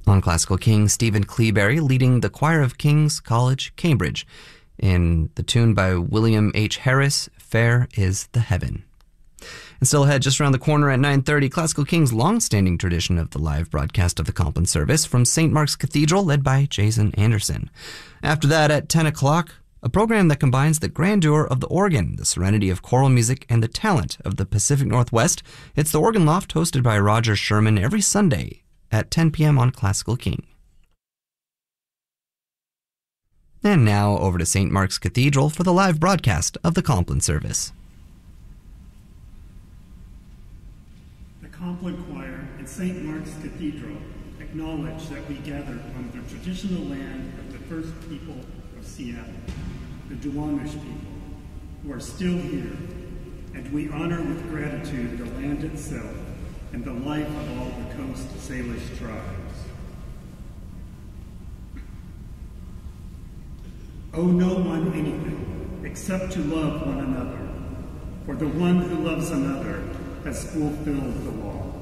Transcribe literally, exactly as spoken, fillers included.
On Classical King, Stephen Cleaberry leading the Choir of King's College, Cambridge, in the tune by William H. Harris, Fair is the Heaven. And still ahead, just around the corner at nine thirty, Classical King's long-standing tradition of the live broadcast of the Compline service from Saint Mark's Cathedral, led by Jason Anderson. After that, at ten o'clock, a program that combines the grandeur of the organ, the serenity of choral music, and the talent of the Pacific Northwest. It's the Organ Loft, hosted by Roger Sherman, every Sunday at ten p.m. on Classical King. And now over to Saint Mark's Cathedral for the live broadcast of the Compline service. Compline Choir and Saint Mark's Cathedral acknowledge that we gather on the traditional land of the first people of Seattle, the Duwamish people, who are still here, and we honor with gratitude the land itself and the life of all the Coast Salish tribes. Owe no one anything except to love one another, for the one who loves another has fulfilled the law.